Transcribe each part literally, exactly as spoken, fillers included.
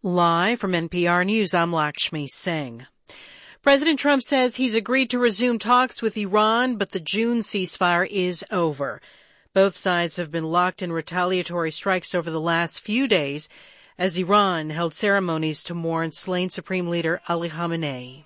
Live from N P R News, I'm Lakshmi Singh. President Trump says he's agreed to resume talks with Iran, but the June ceasefire is over. Both sides have been locked in retaliatory strikes over the last few days as Iran held ceremonies to mourn slain Supreme Leader Ali Khamenei.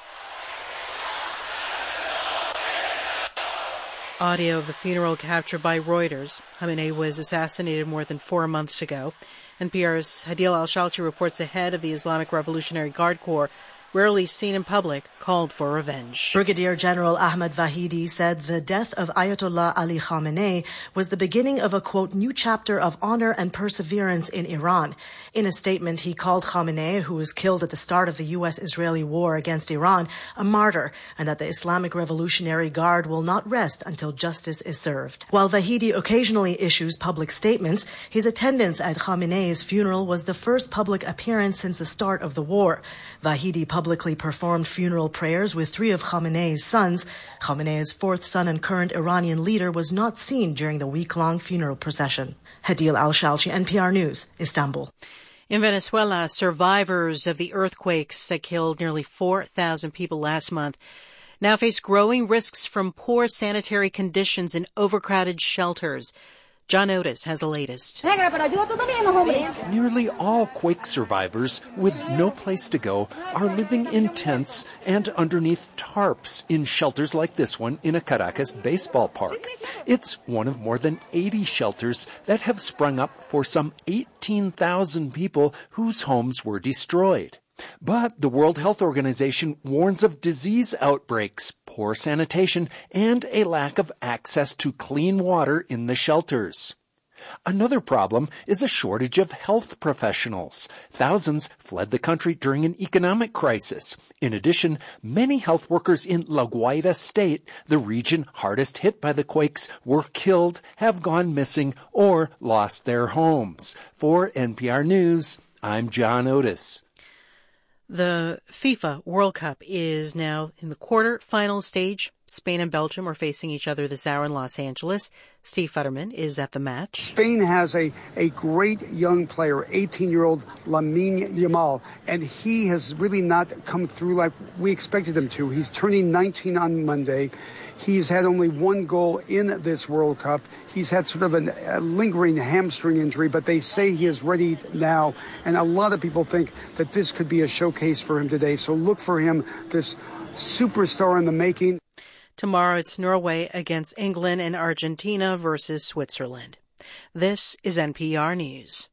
Audio of the funeral captured by Reuters. Khamenei was assassinated more than four months ago. N P R's Hadil Al-Shalchi reports the head of the Islamic Revolutionary Guard Corps, rarely seen in public, called for revenge. Brigadier General Ahmad Vahidi said the death of Ayatollah Ali Khamenei was the beginning of a, quote, new chapter of honor and perseverance in Iran. In a statement, he called Khamenei, who was killed at the start of the U S-Israeli war against Iran, a martyr, and that the Islamic Revolutionary Guard will not rest until justice is served. While Vahidi occasionally issues public statements, his attendance at Khamenei's funeral was the first public appearance since the start of the war. Vahidi publicly performed funeral prayers with three of Khamenei's sons. Khamenei's fourth son and current Iranian leader was not seen during the week-long funeral procession. Hadil Al-Shalchi, N P R News, Istanbul. In Venezuela, survivors of the earthquakes that killed nearly four thousand people last month now face growing risks from poor sanitary conditions in overcrowded shelters. John Otis has the latest. Nearly all quake survivors with no place to go are living in tents and underneath tarps in shelters like this one in a Caracas baseball park. It's one of more than eighty shelters that have sprung up for some eighteen thousand people whose homes were destroyed. But the World Health Organization warns of disease outbreaks, poor sanitation, and a lack of access to clean water in the shelters. Another problem is a shortage of health professionals. Thousands fled the country during an economic crisis. In addition, many health workers in La Guaira state, the region hardest hit by the quakes, were killed, have gone missing, or lost their homes. For N P R News, I'm John Otis. The FIFA World Cup is now in the quarter-final stage. Spain and Belgium are facing each other this hour in Los Angeles. Steve Futterman is at the match. Spain has a, a great young player, eighteen-year-old Lamine Yamal, and he has really not come through like we expected him to. He's turning nineteen on Monday. He's had only one goal in this World Cup. He's had sort of an, a lingering hamstring injury, but they say he is ready now. And a lot of people think that this could be a showcase for him today. So look for him, this superstar in the making. Tomorrow it's Norway against England and Argentina versus Switzerland. This is N P R News.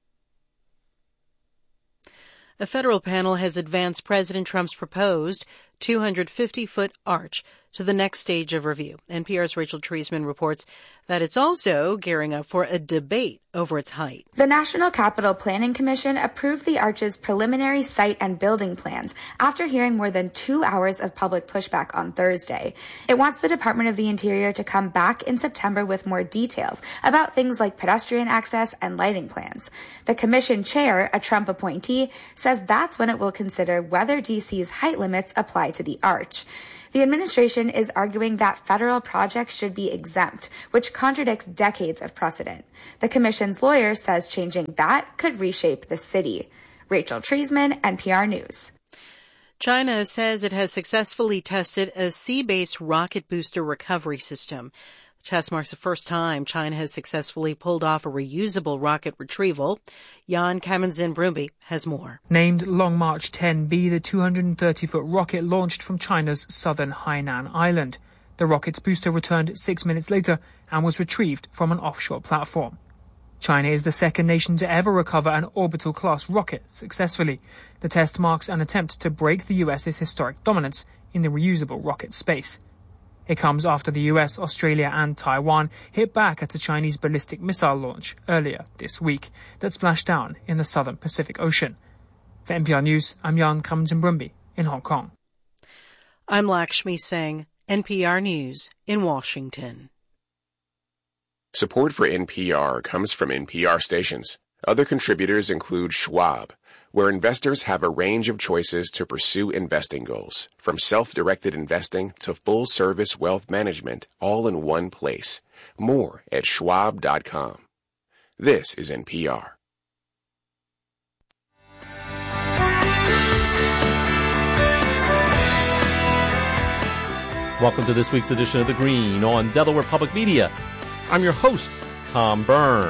A federal panel has advanced President Trump's proposed two hundred fifty foot arch to the next stage of review. N P R's Rachel Treisman reports that it's also gearing up for a debate over its height. The National Capital Planning Commission approved the arch's preliminary site and building plans after hearing more than two hours of public pushback on Thursday. It wants the Department of the Interior to come back in September with more details about things like pedestrian access and lighting plans. The commission chair, a Trump appointee, says that's when it will consider whether D C's height limits apply to the arch. The administration is arguing that federal projects should be exempt, which contradicts decades of precedent. The commission's lawyer says changing that could reshape the city. Rachel Treisman, N P R News. China says it has successfully tested a sea-based rocket booster recovery system. The test marks the first time China has successfully pulled off a reusable rocket retrieval. Jan Kamen-Zin-Brumby has more. Named Long March ten B, the two hundred thirty foot rocket launched from China's southern Hainan Island. The rocket's booster returned six minutes later and was retrieved from an offshore platform. China is the second nation to ever recover an orbital-class rocket successfully. The test marks an attempt to break the U S's historic dominance in the reusable rocket space. It comes after the U S, Australia and Taiwan hit back at a Chinese ballistic missile launch earlier this week that splashed down in the southern Pacific Ocean. For N P R News, I'm Jan Kamen-Zin-Brumby in Hong Kong. I'm Lakshmi Singh, N P R News in Washington. Support for N P R comes from N P R stations. Other contributors include Schwab, where investors have a range of choices to pursue investing goals, from self-directed investing to full-service wealth management, all in one place. More at schwab dot com. This is N P R. Welcome to this week's edition of The Green on Delaware Public Media. I'm your host, Tom Byrne.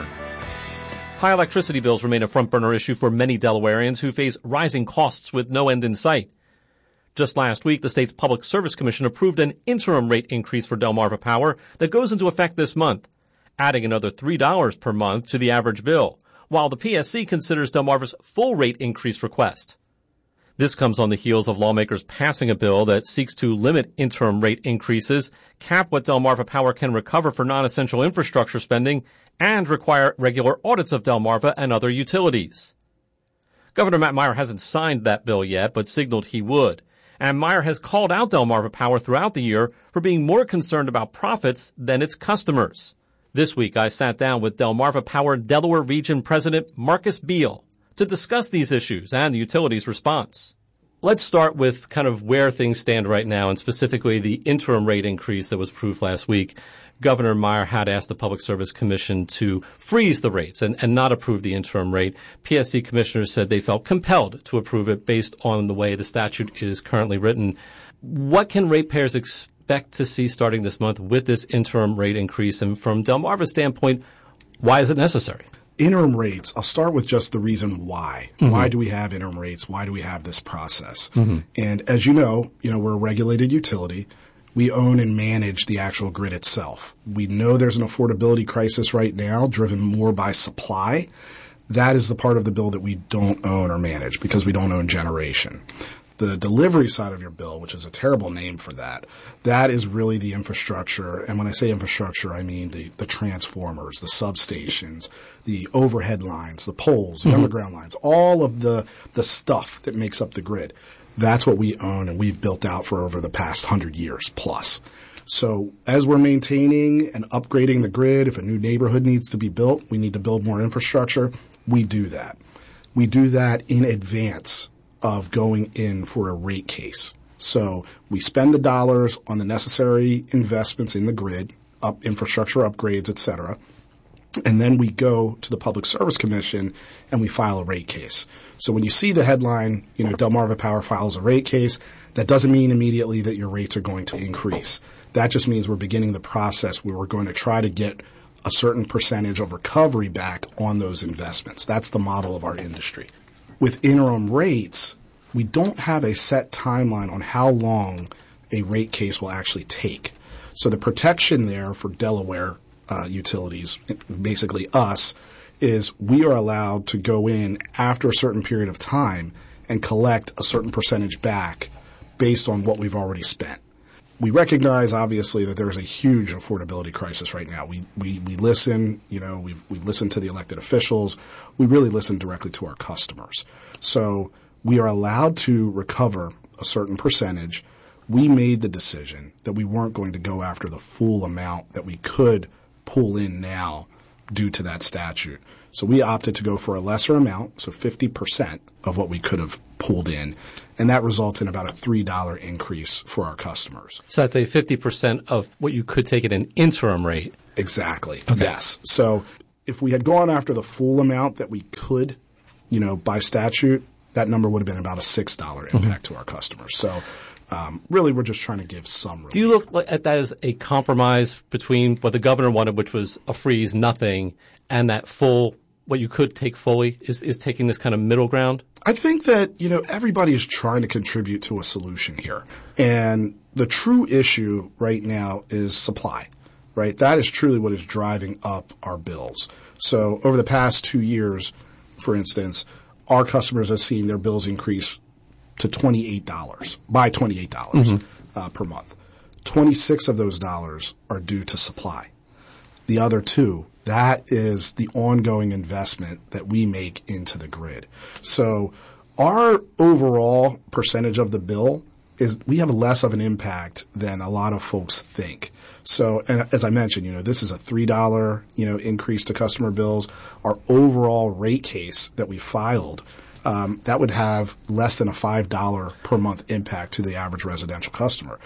High electricity bills remain a front-burner issue for many Delawareans who face rising costs with no end in sight. Just last week, the state's Public Service Commission approved an interim rate increase for Delmarva Power that goes into effect this month, adding another three dollars per month to the average bill, while the P S C considers Delmarva's full rate increase request. This comes on the heels of lawmakers passing a bill that seeks to limit interim rate increases, cap what Delmarva Power can recover for non-essential infrastructure spending, and require regular audits of Delmarva and other utilities. Governor Matt Meyer hasn't signed that bill yet, but signaled he would. And Meyer has called out Delmarva Power throughout the year for being more concerned about profits than its customers. This week, I sat down with Delmarva Power Delaware Region President Marcus Beal to discuss these issues and the utility's response. Let's start with kind of where things stand right now, and specifically the interim rate increase that was approved last week. Governor Meyer had asked the Public Service Commission to freeze the rates and, and not approve the interim rate. P S C commissioners said they felt compelled to approve it based on the way the statute is currently written. What can ratepayers expect to see starting this month with this interim rate increase? And from Delmarva's standpoint, why is it necessary? Interim rates, I'll start with just the reason why. Mm-hmm. Why do we have interim rates? Why do we have this process? Mm-hmm. And as you know, you know, we're a regulated utility. We own and manage the actual grid itself. We know there's an affordability crisis right now driven more by supply. That is the part of the bill that we don't own or manage because we don't own generation. The delivery side of your bill, which is a terrible name for that, that is really the infrastructure. And when I say infrastructure, I mean the, the transformers, the substations, the overhead lines, the poles, the mm-hmm. underground lines, all of the, the stuff that makes up the grid. That's what we own and we've built out for over the past hundred years plus. So as we're maintaining and upgrading the grid, if a new neighborhood needs to be built, we need to build more infrastructure. We do that. We do that in advance of going in for a rate case. So we spend the dollars on the necessary investments in the grid, up infrastructure upgrades, et cetera. And then we go to the Public Service Commission and we file a rate case. So when you see the headline, you know, Delmarva Power files a rate case, that doesn't mean immediately that your rates are going to increase. That just means we're beginning the process where we're going to try to get a certain percentage of recovery back on those investments. That's the model of our industry. With interim rates, we don't have a set timeline on how long a rate case will actually take. So the protection there for Delaware uh, utilities, basically us, is we are allowed to go in after a certain period of time and collect a certain percentage back based on what we've already spent. We recognize, obviously, that there's a huge affordability crisis right now. We we we listen, you know, we've we've listened to the elected officials. We really listen directly to our customers. So we are allowed to recover a certain percentage. We made the decision that we weren't going to go after the full amount that we could pull in now due to that statute. So we opted to go for a lesser amount, so fifty percent of what we could have pulled in. And that results in about a three dollars increase for our customers. So that's a fifty percent of what you could take at an interim rate. Exactly. Okay. Yes. So if we had gone after the full amount that we could, you know, by statute, that number would have been about a six dollars impact mm-hmm. to our customers. So um, really we're just trying to give some relief. Do you look at that as a compromise between what the governor wanted, which was a freeze, nothing, and that full, what you could take fully, is, is taking this kind of middle ground? I think that, you know, everybody is trying to contribute to a solution here. And the true issue right now is supply, right? That is truly what is driving up our bills. So over the past two years, for instance, our customers have seen their bills increase to twenty-eight dollars, by twenty-eight dollars mm-hmm. uh, per month. twenty-six of those dollars are due to supply. The other two, that is the ongoing investment that we make into the grid. So our overall percentage of the bill is we have less of an impact than a lot of folks think. So, and as I mentioned, you know, this is a three dollars, you know, increase to customer bills. Our overall rate case that we filed, um, that would have less than a five dollars per month impact to the average residential customer.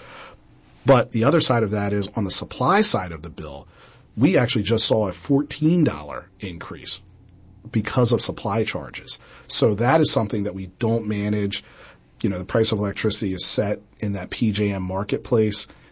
But the other side of that is on the supply side of the bill, we actually just saw a fourteen dollars increase because of supply charges. So that is something that we don't manage. You know, the price of electricity is set in that P J M marketplace.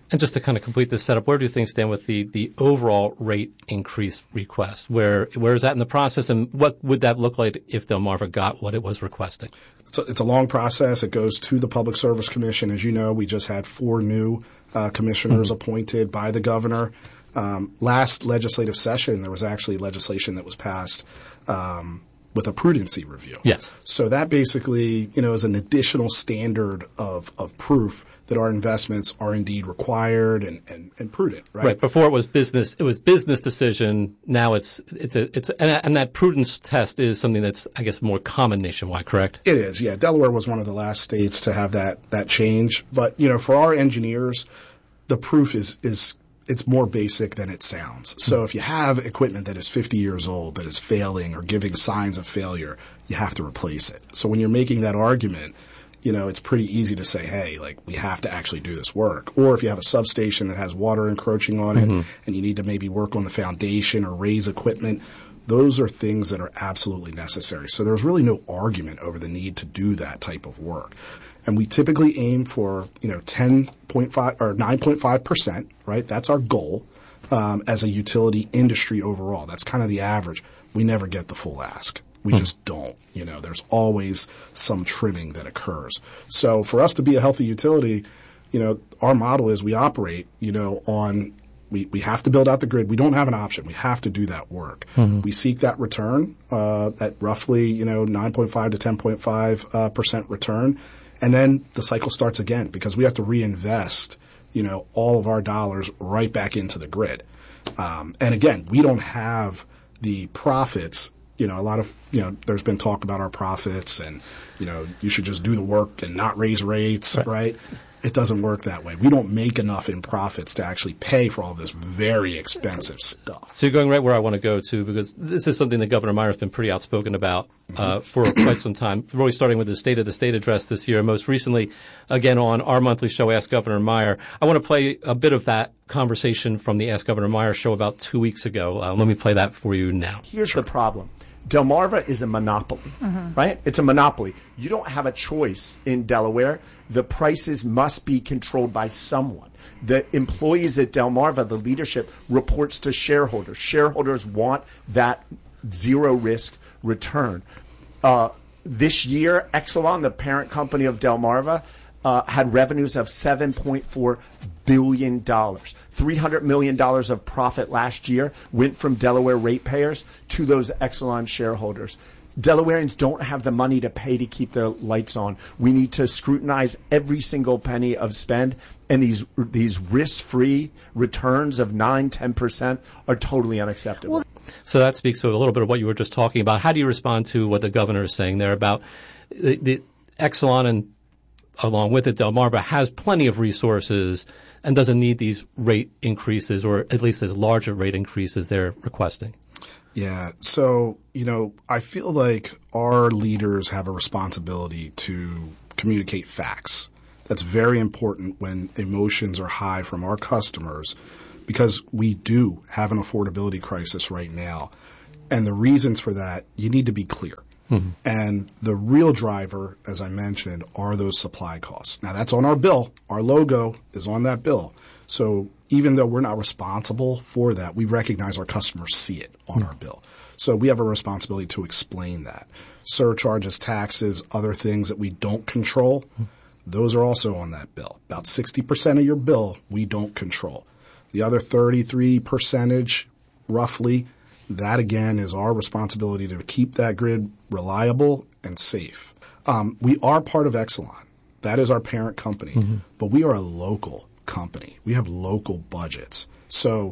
And just to kind of complete this setup, where do things stand with the, the overall rate increase request? Where where is that in the process, and what would that look like if Delmarva got what it was requesting? It's a, it's a long process. It goes to the Public Service Commission. As you know, we just had four new uh, commissioners mm-hmm. appointed by the governor. Um, last legislative session, there was actually legislation that was passed um, with a prudency review. Yes. So that basically, you know, is an additional standard of, of proof that our investments are indeed required and, and, and prudent, right? Right. Before it was business, it was business decision. Now it's, it's a, it's, a, and, and that prudence test is something that's, I guess, more common nationwide, correct? It is, yeah. Delaware was one of the last states to have that, that change. But, you know, for our engineers, the proof is, is, it's more basic than it sounds. So if you have equipment that is fifty years old that is failing or giving signs of failure, you have to replace it. So when you're making that argument, you know, it's pretty easy to say, hey, like, we have to actually do this work. Or if you have a substation that has water encroaching on mm-hmm. it and you need to maybe work on the foundation or raise equipment, those are things that are absolutely necessary. So there's really no argument over the need to do that type of work. And we typically aim for, you know, ten point five or nine point five percent, right? That's our goal um, as a utility industry overall. That's kind of the average. We never get the full ask. We hmm. just don't. You know, there's always some trimming that occurs. So for us to be a healthy utility, you know, our model is we operate, you know, on we, we have to build out the grid. We don't have an option. We have to do that work. Mm-hmm. We seek that return uh, at roughly, you know, nine point five to ten point five uh, percent return. And then the cycle starts again because we have to reinvest, you know, all of our dollars right back into the grid. Um, and again, we don't have the profits. You know, a lot of, you know, there's been talk about our profits and, you know, you should just do the work and not raise rates, right? right? It doesn't work that way. We don't make enough in profits to actually pay for all this very expensive stuff. So you're going right where I want to go to, because this is something that Governor Meyer has been pretty outspoken about uh, for quite some time, really starting with the State of the State address this year. Most recently, again, on our monthly show, Ask Governor Meyer. I want to play a bit of that conversation from the Ask Governor Meyer show about two weeks ago. Uh, let me play that for you now. Here's sure. the problem. Delmarva is a monopoly, mm-hmm. right? It's a monopoly. You don't have a choice in Delaware. The prices must be controlled by someone. The employees at Delmarva, the leadership, reports to shareholders. Shareholders want that zero risk return. Uh, this year, Exelon, the parent company of Delmarva, uh, had revenues of seven point four billion dollars. three hundred million dollars of profit last year went from Delaware ratepayers to those Exelon shareholders. Delawareans don't have the money to pay to keep their lights on. We need to scrutinize every single penny of spend, and these these risk-free returns of nine, ten percent are totally unacceptable. Well, so that speaks to a little bit of what you were just talking about. How do you respond to what the governor is saying there about the, the Exelon and along with it, Delmarva has plenty of resources and doesn't need these rate increases, or at least as larger rate increases they're requesting? Yeah. So, you know, I feel like our leaders have a responsibility to communicate facts. That's very important when emotions are high from our customers, because we do have an affordability crisis right now. And the reasons for that, you need to be clear. Mm-hmm. And the real driver, as I mentioned, are those supply costs. Now, that's on our bill. Our logo is on that bill. So even though we're not responsible for that, we recognize our customers see it on mm-hmm. our bill. So we have a responsibility to explain that. Surcharges, taxes, other things that we don't control, mm-hmm. those are also on that bill. About sixty percent of your bill we don't control. The other thirty-three percentage, roughly, that, again, is our responsibility to keep that grid reliable and safe. Um, we are part of Exelon. That is our parent company. Mm-hmm. But we are a local company. We have local budgets. So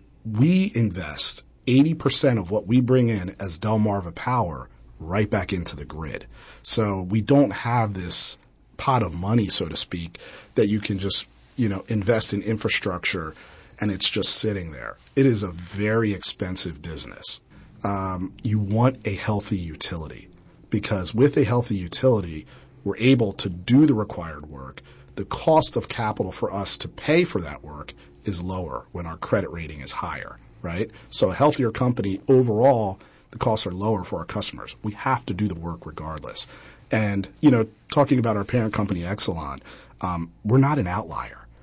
we invest eighty percent of what we bring in as Delmarva Power right back into the grid. So we don't have this pot of money, so to speak, that you can just, you know, invest in infrastructure and it's just sitting there. It is a very expensive business. Um, you want a healthy utility, because with a healthy utility, we're able to do the required work. The cost of capital for us to pay for that work is lower when our credit rating is higher, right? So a healthier company overall, the costs are lower for our customers. We have to do the work regardless. And, you know, talking about our parent company, Exelon, um, we're not an outlier.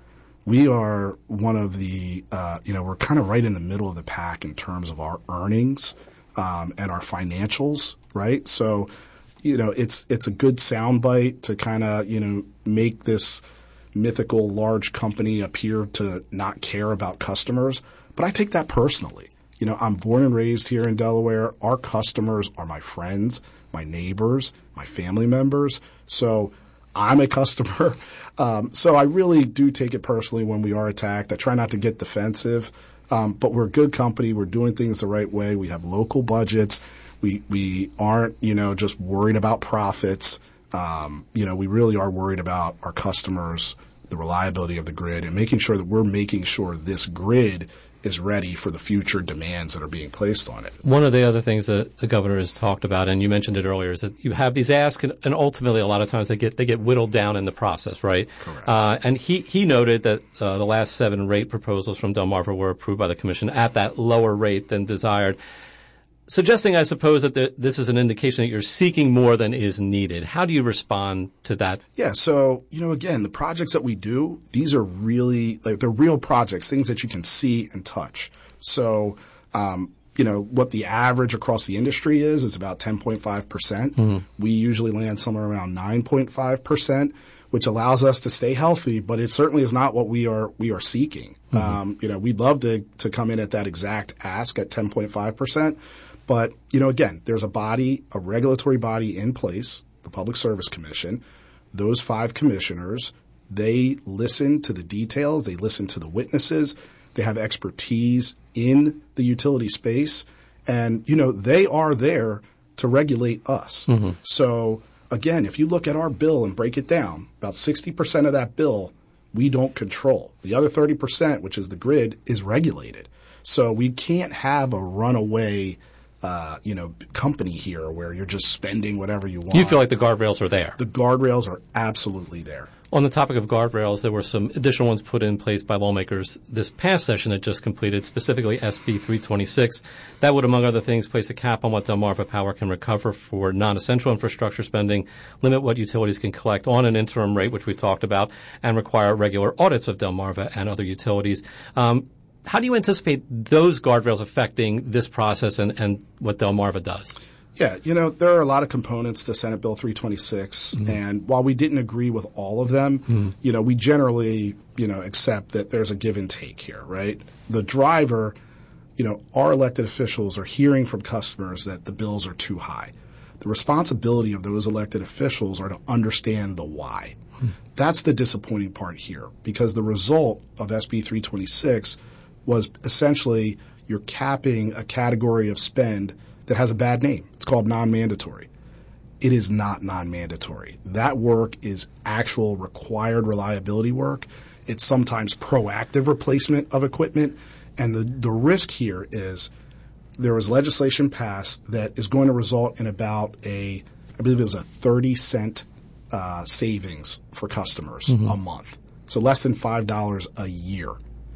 we are one of the, uh, you know, we're kind of right in the middle of the pack in terms of our earnings um, and our financials, right? So, you know, it's it's a good soundbite to kind of, you know, make this mythical large company appear to not care about customers. But I take that personally. You know, I'm born and raised here in Delaware. Our customers are my friends, my neighbors, my family members. So I'm a customer. Um, so I really do take it personally when we are attacked. I try not to get defensive. Um, but we're a good company. We're doing things the right way. We have local budgets. We we aren't, you know, just worried about profits. Um, you know, we really are worried about our customers, the reliability of the grid, and making sure that we're making sure this grid is ready for the future demands that are being placed on it. One of the other things that the governor has talked about, and you mentioned it earlier, is that you have these asks, and, and ultimately a lot of times they get they get whittled down in the process, right? Correct. Uh, and he, he noted that uh, the last seven rate proposals from Delmarva were approved by the commission at that lower rate than desired, suggesting, I suppose, that the, this is an indication that you're seeking more than is needed. How do you respond to that? Yeah, so, you know, again, the projects that we do, these are really, like, they're real projects, things that you can see and touch. So, um, you know, what the average across the industry is, is about ten point five percent. Mm-hmm. We usually land somewhere around nine point five percent, which allows us to stay healthy, but it certainly is not what we are we are seeking. Mm-hmm. Um, you know, we'd love to, to come in at that exact ask at ten point five percent. But, you know, again, there's a body, a regulatory body in place, the Public Service Commission. Those five commissioners, they listen to the details. They listen to the witnesses. They have expertise in the utility space. And, you know, they are there to regulate us. Mm-hmm. So, again, if you look at our bill and break it down, about sixty percent of that bill we don't control. The other thirty percent, which is the grid, is regulated. So we can't have a runaway Uh, you know, company here where you're just spending whatever you want. You feel like the guardrails are there? The guardrails are absolutely there. On the topic of guardrails, there were some additional ones put in place by lawmakers this past session that just completed, specifically S B three twenty-six. That would, among other things, place a cap on what Delmarva Power can recover for non-essential infrastructure spending, limit what utilities can collect on an interim rate, which we talked about, and require regular audits of Delmarva and other utilities. Um, How do you anticipate those guardrails affecting this process and, and what Delmarva does? Yeah, you know, there are a lot of components to Senate Bill three twenty-six, mm-hmm. and while we didn't agree with all of them, mm-hmm. you know, we generally, you know, accept that there's a give and take here, right? The driver, you know, our elected officials are hearing from customers that the bills are too high. The responsibility of those elected officials are to understand the why. Mm-hmm. That's the disappointing part here, because the result of S B three twenty-six was essentially you're capping a category of spend that has a bad name. It's called non-mandatory. It is not non-mandatory. That work is actual required reliability work. It's sometimes proactive replacement of equipment. And the, the risk here is there was legislation passed that is going to result in about a, I believe it was a thirty cent uh, savings for customers mm-hmm. a month. So less than five dollars a year.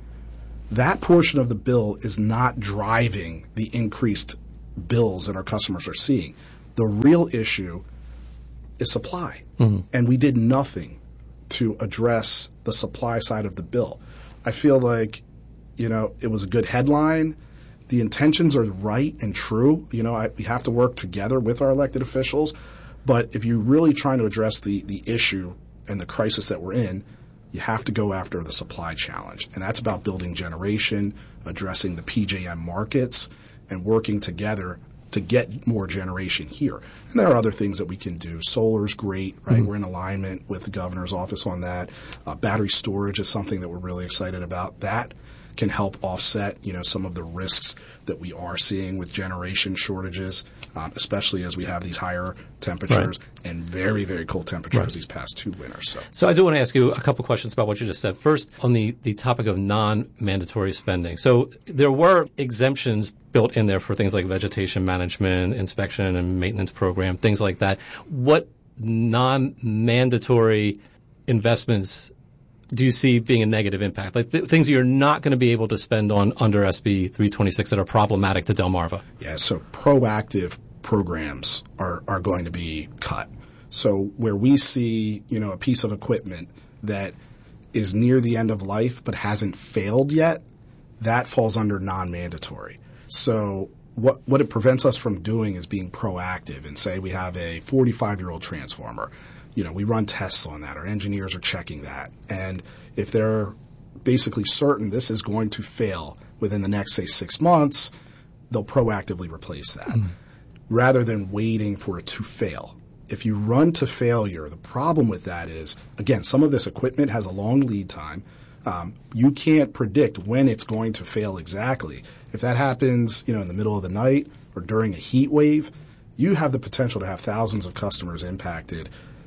That portion of the bill is not driving the increased bills that our customers are seeing. The real issue is supply. Mm-hmm. And we did nothing to address the supply side of the bill. I feel like, you know, it was a good headline. The intentions are right and true. You know, I, we have to work together with our elected officials. But if you're really trying to address the, the issue and the crisis that we're in, you have to go after the supply challenge. And that's about building generation, addressing the P J M markets, and working together to get more generation here. And there are other things that we can do. Solar's great, right? Mm-hmm. We're in alignment with the governor's office on that. Uh, battery storage is something that we're really excited about. That can help offset, you know, some of the risks that we are seeing with generation shortages, um, especially as we have these higher temperatures right. and very, very cold temperatures right. these past two winters. So. so I do want to ask you a couple questions about what you just said. First, on the, the topic of non-mandatory spending. So there were exemptions built in there for things like vegetation management, inspection and maintenance program, things like that. What non-mandatory investments do you see being a negative impact? Like th- things you're not going to be able to spend on under S B three twenty-six that are problematic to Delmarva? Yeah, so proactive programs are, are going to be cut. So where we see, you know, a piece of equipment that is near the end of life but hasn't failed yet, that falls under non-mandatory. So what what it prevents us from doing is being proactive and say we have a forty-five-year-old transformer. You know, we run tests on that. Our engineers are checking that. And if they're basically certain this is going to fail within the next, say, six months, they'll proactively replace that mm. rather than waiting for it to fail. If you run to failure, the problem with that is, again, some of this equipment has a long lead time. Um, you can't predict when it's going to fail exactly. If that happens, you know, in the middle of the night or during a heat wave, you have the potential to have thousands of customers impacted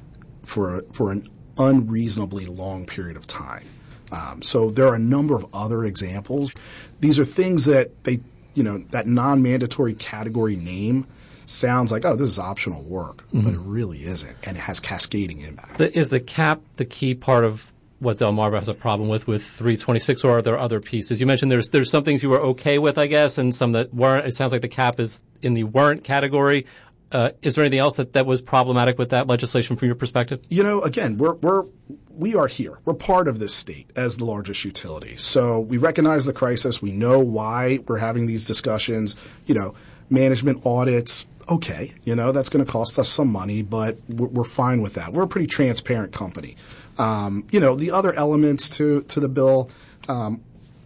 for for an unreasonably long period of time. Um, so there are a number of other examples. These are things that they, you know, that non-mandatory category name sounds like, oh, this is optional work, mm-hmm. but it really isn't, and it has cascading impact. The, is the cap the key part of what Delmarva has a problem with with three twenty-six, or are there other pieces? You mentioned there's there's some things you were okay with, I guess, and some that weren't. It sounds like the cap is in the weren't category. Uh, is there anything else that, that was problematic with that legislation from your perspective? You know, again, we're we're we are here. We're part of this state as the largest utility. So we recognize the crisis. We know why we're having these discussions. You know, management audits. Okay, you know, that's going to cost us some money, but we're, we're fine with that. We're a pretty transparent company. Um, you know, the other elements to to the bill. Um,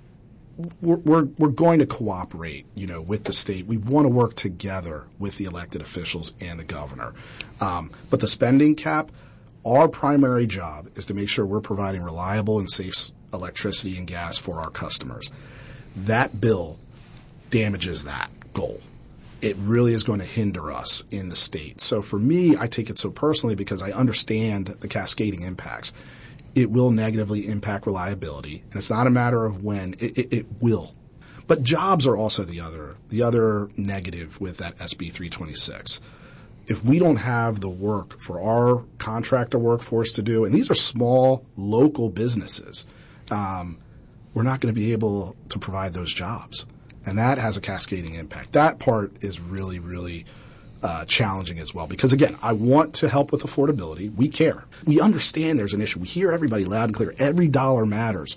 We're, we're we're going to cooperate, you know, with the state. We want to work together with the elected officials and the governor. Um, but the spending cap, our primary job is to make sure we're providing reliable and safe electricity and gas for our customers. That bill damages that goal. It really is going to hinder us in the state. So for me, I take it so personally because I understand the cascading impacts. It will negatively impact reliability, and it's not a matter of when. It, it, it will. But jobs are also the other the other negative with that S B three twenty-six. If we don't have the work for our contractor workforce to do, and these are small, local businesses, um, we're not going to be able to provide those jobs. And that has a cascading impact. That part is really, really Uh, challenging as well. Because, again, I want to help with affordability. We care. We understand there's an issue. We hear everybody loud and clear. Every dollar matters.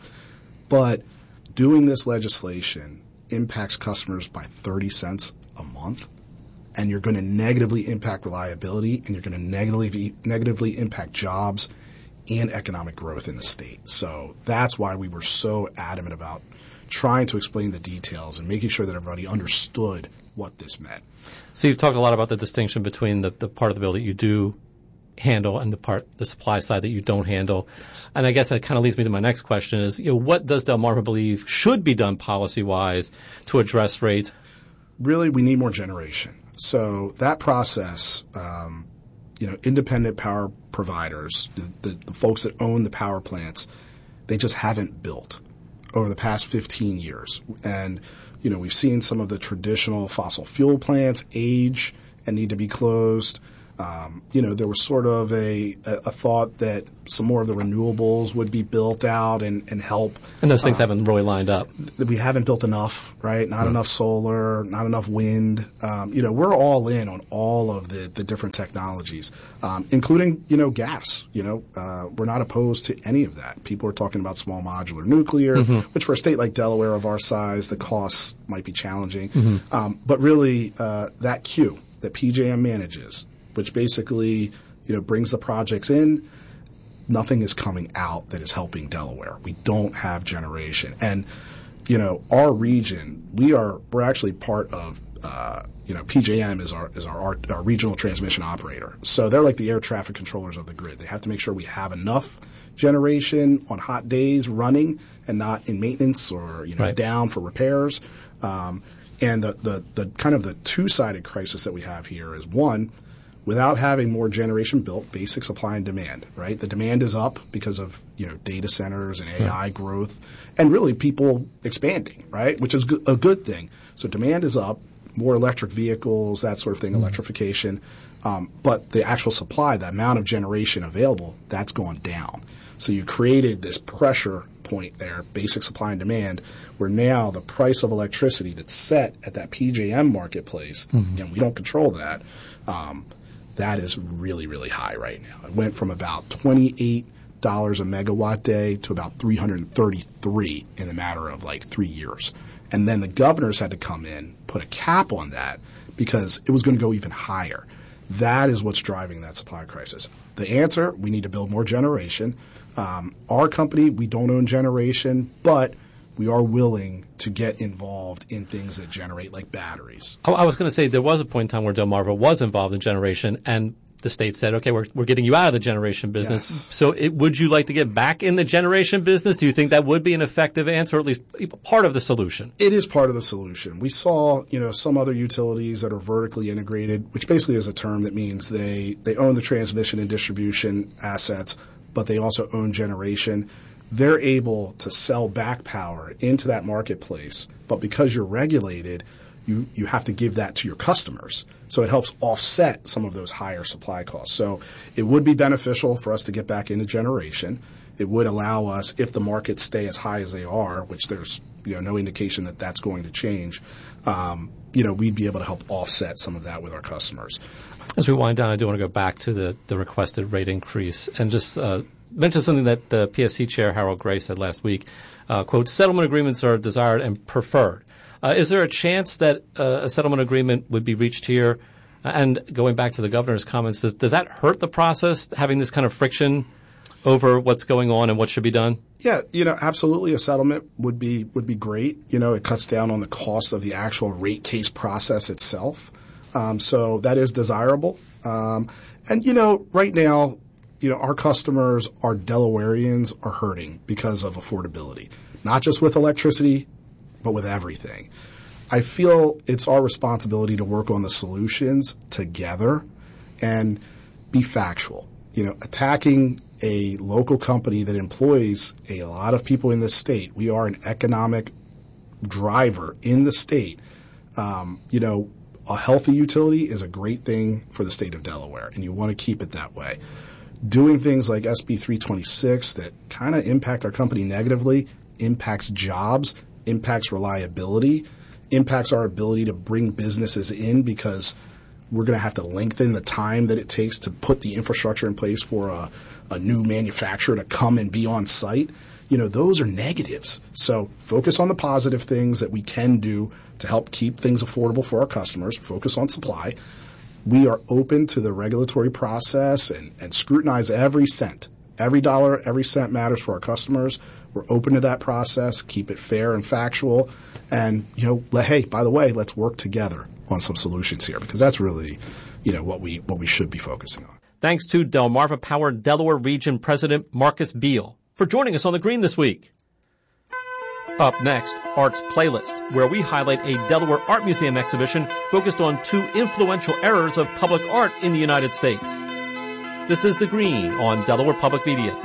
But doing this legislation impacts customers by thirty cents a month, and you're going to negatively impact reliability, and you're going to negatively negatively impact jobs and economic growth in the state. So that's why we were so adamant about trying to explain the details and making sure that everybody understood what this meant. So you've talked a lot about the distinction between the, the part of the bill that you do handle and the part, the supply side that you don't handle. Yes. And I guess that kind of leads me to my next question is, you know, what does Delmarva believe should be done policy-wise to address rates? Really, we need more generation. So that process, um, you know, independent power providers, the, the, the folks that own the power plants, they just haven't built over the past fifteen years. And you know, we've seen some of the traditional fossil fuel plants age and need to be closed. Um, you know, there was sort of a, a thought that some more of the renewables would be built out and, and help. And those things um, haven't really lined up. We haven't built enough, right? Not mm-hmm. enough solar, not enough wind. Um, you know, we're all in on all of the, the different technologies, um, including, you know, gas. You know, uh, we're not opposed to any of that. People are talking about small modular nuclear, mm-hmm. which for a state like Delaware of our size, the costs might be challenging. Mm-hmm. Um, but really, uh, that queue that P J M manages, which basically, you know, brings the projects in, nothing is coming out that is helping Delaware. We don't have generation. And, you know, our region, we are, we're actually part of, uh, you know, P J M is our, is our, our, our regional transmission operator. So they're like the air traffic controllers of the grid. They have to make sure we have enough generation on hot days running and not in maintenance or, you know, right. down for repairs. Um, and the, the, the kind of the two-sided crisis that we have here is, one, without having more generation built, basic supply and demand, right? The demand is up because of, you know, data centers and A I yeah. growth and really people expanding, right? Which is a good thing. So demand is up, more electric vehicles, that sort of thing, mm-hmm. electrification. Um, but the actual supply, the amount of generation available, that's gone down. So you created this pressure point there, basic supply and demand, where now the price of electricity that's set at that P J M marketplace, mm-hmm. and we don't control that, um, that is really, really high right now. It went from about twenty-eight dollars a megawatt day to about three hundred thirty-three in a matter of like three years. And then the governors had to come in, put a cap on that because it was going to go even higher. That is what's driving that supply crisis. The answer, we need to build more generation. Um, our company, we don't own generation, but we are willing to get involved in things that generate like batteries. Oh, I was going to say there was a point in time where Delmarva was involved in generation, and the state said, okay, we're we're getting you out of the generation business. Yes. So it, would you like to get back in the generation business? Do you think that would be an effective answer, or at least part of the solution? It is part of the solution. We saw, you know, some other utilities that are vertically integrated, which basically is a term that means they, they own the transmission and distribution assets, but they also own generation. They're able to sell back power into that marketplace, but because you're regulated, you, you have to give that to your customers. So it helps offset some of those higher supply costs. So it would be beneficial for us to get back into generation. It would allow us, if the markets stay as high as they are, which there's you know no indication that that's going to change, um, you know, we'd be able to help offset some of that with our customers. As we wind down, I do want to go back to the, the requested rate increase and just uh, mention something that the P S C chair, Harold Gray, said last week. Uh, quote, settlement agreements are desired and preferred. Uh, is there a chance that uh, a settlement agreement would be reached here? Uh, and going back to the governor's comments, does, does that hurt the process, having this kind of friction over what's going on and what should be done? Yeah, you know, absolutely. A settlement would be would be great. You know, it cuts down on the cost of the actual rate case process itself. Um, so that is desirable. Um, and, you know, right now, you know, our customers, our Delawareans, are hurting because of affordability, not just with electricity, but with everything. I feel it's our responsibility to work on the solutions together and be factual. You know, attacking a local company that employs a lot of people in this state. We are an economic driver in the state. Um, you know, a healthy utility is a great thing for the state of Delaware, and you want to keep it that way. Doing things like S B three twenty-six that kind of impact our company negatively, impacts jobs, impacts reliability, impacts our ability to bring businesses in because we're going to have to lengthen the time that it takes to put the infrastructure in place for a, a new manufacturer to come and be on site. You know, those are negatives. So focus on the positive things that we can do to help keep things affordable for our customers. Focus on supply. We are open to the regulatory process and, and scrutinize every cent. Every dollar, every cent matters for our customers. We're open to that process. Keep it fair and factual. And, you know, let, hey, by the way, let's work together on some solutions here because that's really, you know, what we what we should be focusing on. Thanks to Delmarva Power Delaware Region President Marcus Beal for joining us on The Green this week. Up next, Arts Playlist, where we highlight a Delaware Art Museum exhibition focused on two influential eras of public art in the United States. This is The Green on Delaware Public Media.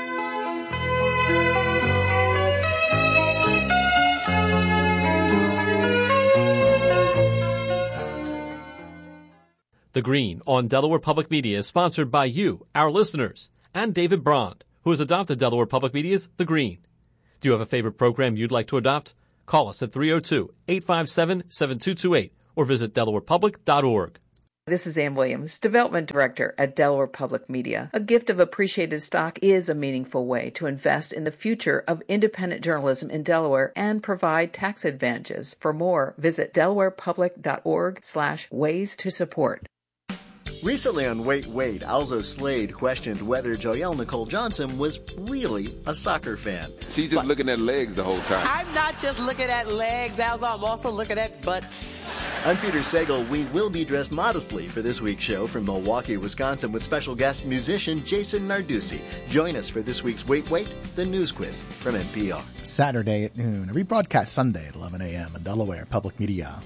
The Green on Delaware Public Media is sponsored by you, our listeners, and David Brond, who has adopted Delaware Public Media's The Green. Do you have a favorite program you'd like to adopt? Call us at three oh two, eight five seven, seven two two eight or visit delaware public dot org. This is Ann Williams, Development Director at Delaware Public Media. A gift of appreciated stock is a meaningful way to invest in the future of independent journalism in Delaware and provide tax advantages. For more, visit delaware public dot org slash ways to support. Recently on Wait, Wait, Alzo Slade questioned whether Joelle Nicole Johnson was really a soccer fan. She's just but, looking at legs the whole time. I'm not just looking at legs, Alzo. I'm also looking at butts. I'm Peter Sagal. We will be dressed modestly for this week's show from Milwaukee, Wisconsin with special guest musician Jason Narducci. Join us for this week's Wait, Wait, the news quiz from N P R. Saturday at noon, a rebroadcast Sunday at eleven a.m. on Delaware Public Media.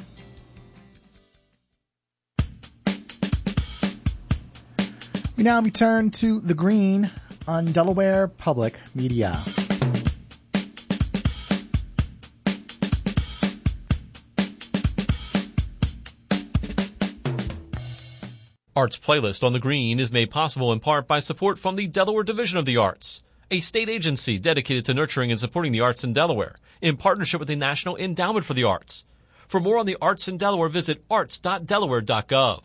We now return to The Green on Delaware Public Media. Arts Playlist on The Green is made possible in part by support from the Delaware Division of the Arts, a state agency dedicated to nurturing and supporting the arts in Delaware, in partnership with the National Endowment for the Arts. For more on the arts in Delaware, visit arts dot delaware dot gov.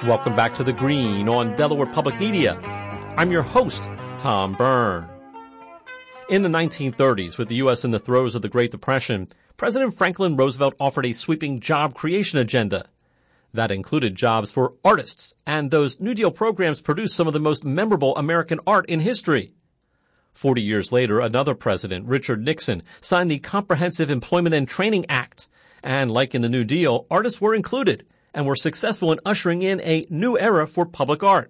Welcome back to The Green on Delaware Public Media. I'm your host, Tom Byrne. In the nineteen thirties, with the U S in the throes of the Great Depression, President Franklin Roosevelt offered a sweeping job creation agenda. That included jobs for artists, and those New Deal programs produced some of the most memorable American art in history. Forty years later, another president, Richard Nixon, signed the Comprehensive Employment and Training Act, and like in the New Deal, artists were included and were successful in ushering in a new era for public art.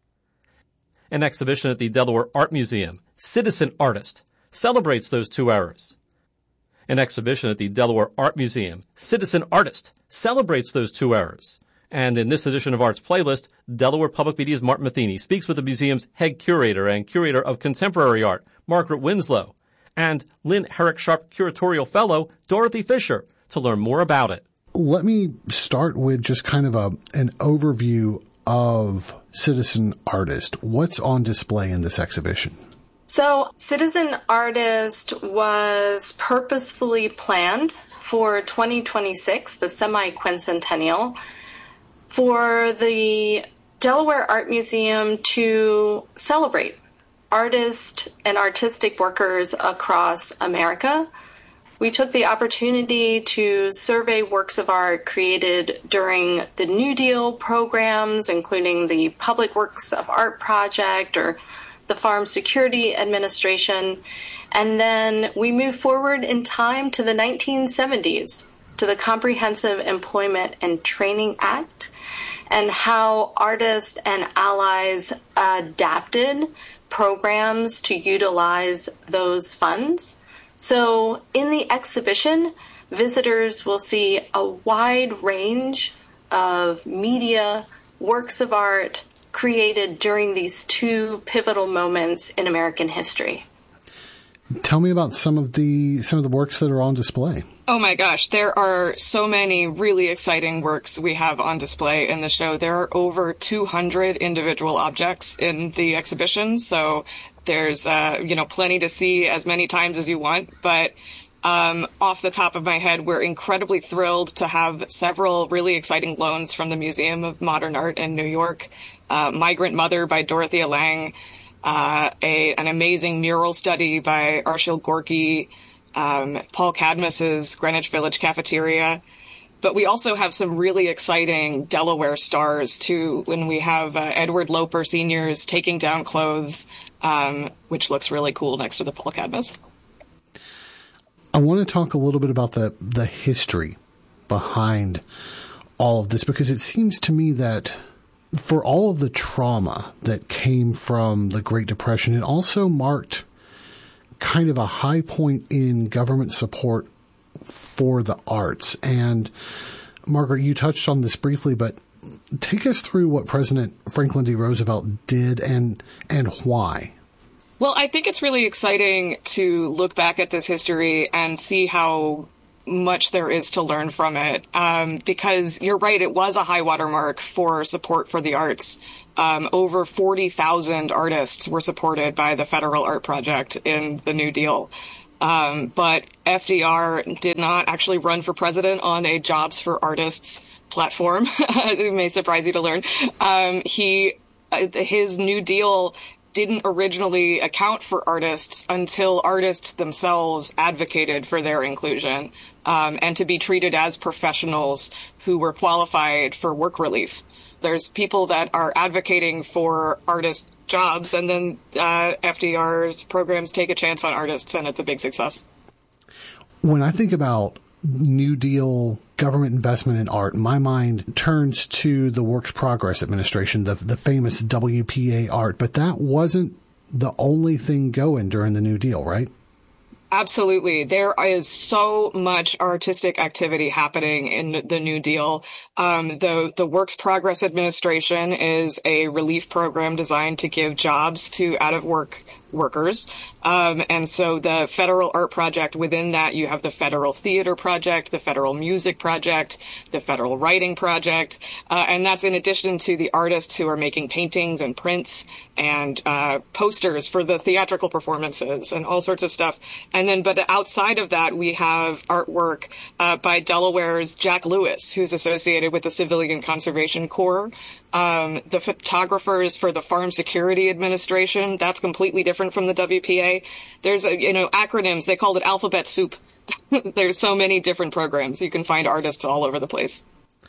An exhibition at the Delaware Art Museum, Citizen Artist, celebrates those two eras. An exhibition at the Delaware Art Museum, Citizen Artist, celebrates those two eras. And in this edition of Arts Playlist, Delaware Public Media's Martin Matheny speaks with the museum's head curator and curator of contemporary art, Margaret Winslow, and Lynn Herrick Sharp curatorial fellow, Dorothy Fisher, to learn more about it. Let me start with just kind of a an overview of Citizen Artist. What's on display in this exhibition? So, Citizen Artist was purposefully planned for twenty twenty-six, the semi-quincentennial, for the Delaware Art Museum to celebrate artists and artistic workers across America. We took the opportunity to survey works of art created during the New Deal programs, including the Public Works of Art Project or the Farm Security Administration. And then we moved forward in time to the nineteen seventies, to the Comprehensive Employment and Training Act, and how artists and allies adapted programs to utilize those funds. So in the exhibition, visitors will see a wide range of media, works of art created during these two pivotal moments in American history. Tell me about some of the some of the works that are on display. Oh my gosh, there are so many really exciting works we have on display in the show. There are over two hundred individual objects in the exhibition, so there's uh, you know plenty to see as many times as you want. But um, off the top of my head, we're incredibly thrilled to have several really exciting loans from the Museum of Modern Art in New York. Uh, Migrant Mother by Dorothea Lange, uh, a, an amazing mural study by Arshile Gorky, um, Paul Cadmus's Greenwich Village Cafeteria. But we also have some really exciting Delaware stars, too, when we have uh, Edward Loper Senior's Taking Down Clothes, um, which looks really cool next to the Paul Cadmus. I want to talk a little bit about the, the history behind all of this, because it seems to me that for all of the trauma that came from the Great Depression, it also marked kind of a high point in government support for the arts. And Margaret, you touched on this briefly, but take us through what President Franklin D. Roosevelt did and and why. Well, I think it's really exciting to look back at this history and see how much there is to learn from it, um, because you're right, it was a high watermark for support for the arts. Um, over forty thousand artists were supported by the Federal Art Project in the New Deal. Um, but F D R did not actually run for president on a Jobs for Artists platform. It may surprise you to learn. Um, he, uh, his New Deal didn't originally account for artists until artists themselves advocated for their inclusion, um, and to be treated as professionals who were qualified for work relief. There's people that are advocating for artist jobs, and then uh, F D R's programs take a chance on artists, and it's a big success. When I think about New Deal government investment in art, my mind turns to the Works Progress Administration, the, the famous W P A art. But that wasn't the only thing going during the New Deal, right? Absolutely. There is so much artistic activity happening in the New Deal. Um, the, the Works Progress Administration is a relief program designed to give jobs to out-of-work workers. Um, and so the Federal Art Project, within that, you have the Federal Theater Project, the Federal Music Project, the Federal Writing Project. Uh, and that's in addition to the artists who are making paintings and prints and uh, posters for the theatrical performances and all sorts of stuff. And And then, but outside of that, we have artwork uh, by Delaware's Jack Lewis, who's associated with the Civilian Conservation Corps. Um, the photographers for the Farm Security Administration, that's completely different from the W P A. There's, a, you know, acronyms. They called it alphabet soup. There's so many different programs. You can find artists all over the place.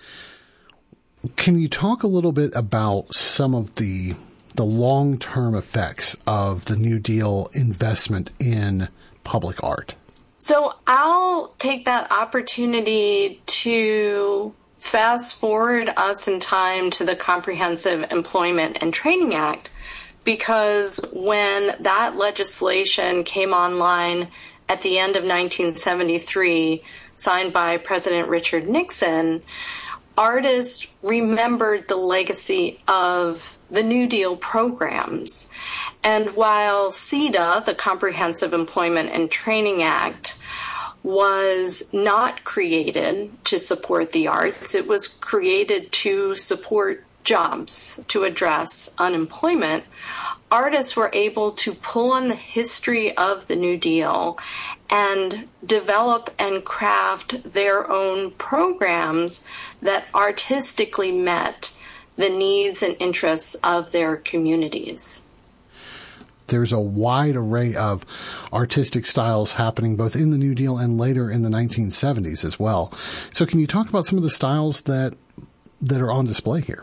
Can you talk a little bit about some of the the long-term effects of the New Deal investment in public art? So I'll take that opportunity to fast forward us in time to the Comprehensive Employment and Training Act, because when that legislation came online at the end of nineteen seventy-three, signed by President Richard Nixon, artists remembered the legacy of the New Deal programs. And while C E D A, the Comprehensive Employment and Training Act, was not created to support the arts, it was created to support jobs, to address unemployment, artists were able to pull on the history of the New Deal and develop and craft their own programs that artistically met the needs and interests of their communities. There's a wide array of artistic styles happening both in the New Deal and later in the nineteen seventies as well. So can you talk about some of the styles that that are on display here?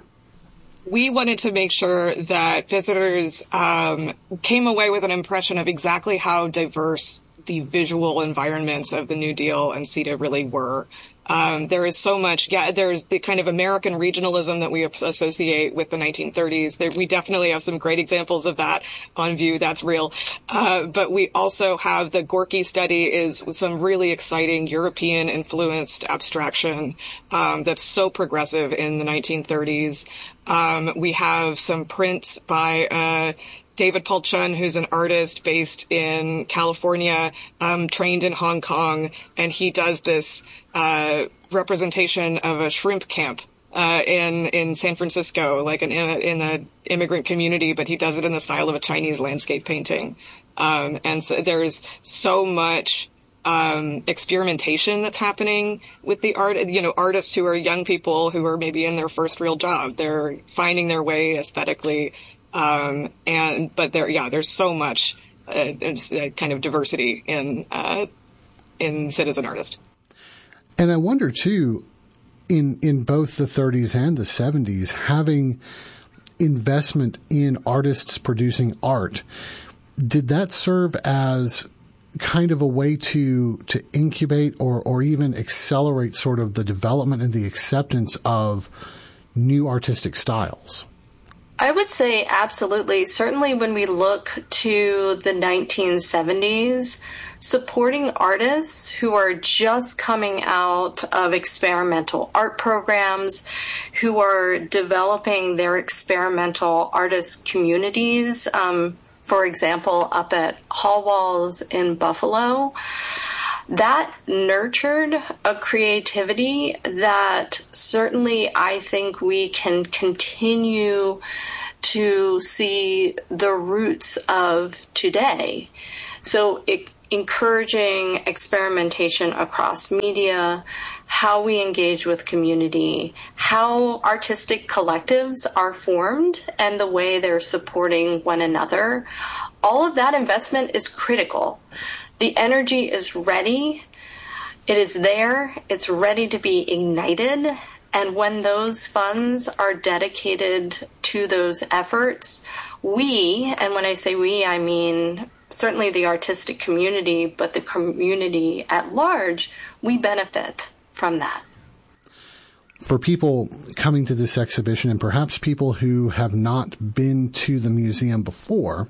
We wanted to make sure that visitors um, came away with an impression of exactly how diverse the visual environments of the New Deal and C E D A really were. Um, there is so much, yeah, there's the kind of American regionalism that we associate with the nineteen thirties. There, we definitely have some great examples of that on view. That's real. Uh, but we also have the Gorky study is some really exciting European influenced abstraction, um, that's so progressive in the nineteen thirties. Um, we have some prints by, uh, David Paul Chun, who's an artist based in California, um, trained in Hong Kong, and he does this uh, representation of a shrimp camp uh, in in San Francisco, like an in an immigrant community, but he does it in the style of a Chinese landscape painting. Um, and so there's so much um, experimentation that's happening with the art. You know, artists who are young people who are maybe in their first real job, they're finding their way aesthetically. Um, and, but there, yeah, there's so much, uh, uh, kind of diversity in, uh, in citizen artist. And I wonder too, in, in both the thirties and the seventies, having investment in artists producing art, did that serve as kind of a way to, to incubate or, or even accelerate sort of the development and the acceptance of new artistic styles? I would say absolutely. Certainly when we look to the nineteen seventies, supporting artists who are just coming out of experimental art programs, who are developing their experimental artist communities, um, for example, up at Hall Walls in Buffalo, that nurtured a creativity that certainly I think we can continue to see the roots of today. So it, encouraging experimentation across media, how we engage with community, how artistic collectives are formed, and the way they're supporting one another. All of that investment is critical. The energy is ready. It is there. It's ready to be ignited. And when those funds are dedicated to those efforts, we, and when I say we, I mean certainly the artistic community, but the community at large, we benefit from that. For people coming to this exhibition, and perhaps people who have not been to the museum before,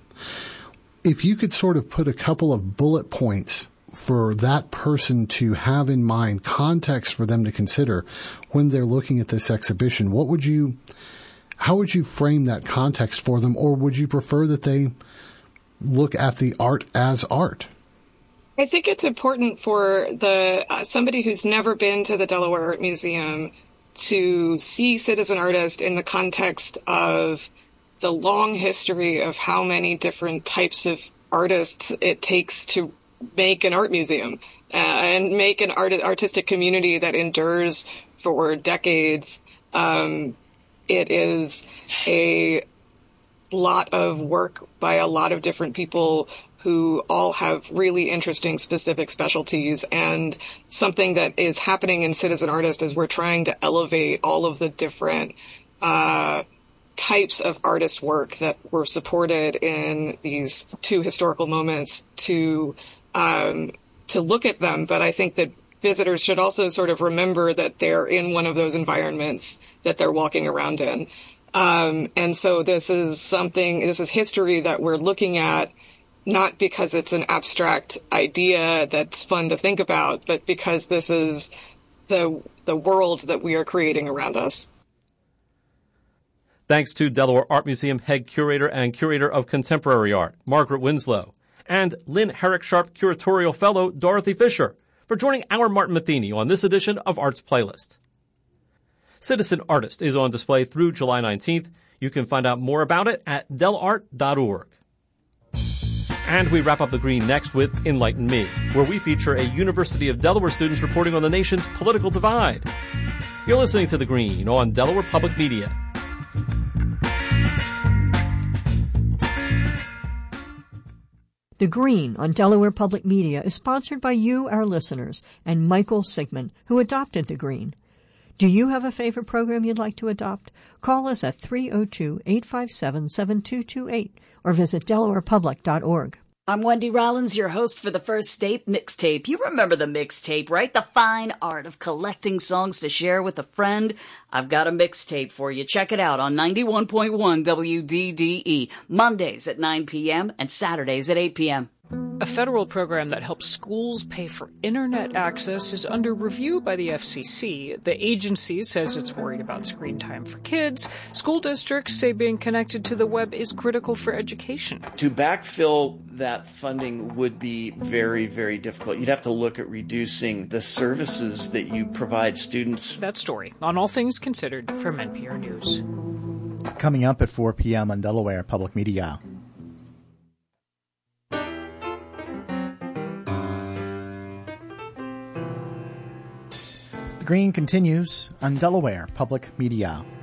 if you could sort of put a couple of bullet points for that person to have in mind, context for them to consider when they're looking at this exhibition, what would you, how would you frame that context for them? Or would you prefer that they look at the art as art? I think it's important for the uh, somebody who's never been to the Delaware Art Museum to see Citizen Artist in the context of the long history of how many different types of artists it takes to make an art museum uh, and make an art artistic community that endures for decades. Um, it is a lot of work by a lot of different people who all have really interesting specific specialties, and something that is happening in Citizen Artist is we're trying to elevate all of the different uh, types of artist work that were supported in these two historical moments to um, to look at them. But I think that visitors should also sort of remember that they're in one of those environments that they're walking around in. Um, and so this is something, this is history that we're looking at, not because it's an abstract idea that's fun to think about, but because this is the the world that we are creating around us. Thanks to Delaware Art Museum head curator and curator of contemporary art, Margaret Winslow, and Lynn Herrick Sharp curatorial fellow, Dorothy Fisher, for joining our Martin Matheny on this edition of Arts Playlist. Citizen Artist is on display through July nineteenth. You can find out more about it at del art dot org. And we wrap up The Green next with Enlighten Me, where we feature a University of Delaware students reporting on the nation's political divide. You're listening to The Green on Delaware Public Media. The Green on Delaware Public Media is sponsored by you, our listeners, and Michael Sigmund, who adopted The Green. Do you have a favorite program you'd like to adopt? Call us at three oh two, eight five seven, seven two two eight or visit delaware public dot org. I'm Wendy Rollins, your host for the First State Mixtape. You remember the mixtape, right? The fine art of collecting songs to share with a friend. I've got a mixtape for you. Check it out on ninety-one point one W D D E, Mondays at nine p.m. and Saturdays at eight p.m. A federal program that helps schools pay for internet access is under review by the F C C. The agency says it's worried about screen time for kids. School districts say being connected to the web is critical for education. To backfill that funding would be very, very difficult. You'd have to look at reducing the services that you provide students. That story on All Things Considered from N P R News. Coming up at four p.m. on Delaware Public Media. The Green continues on Delaware Public Media.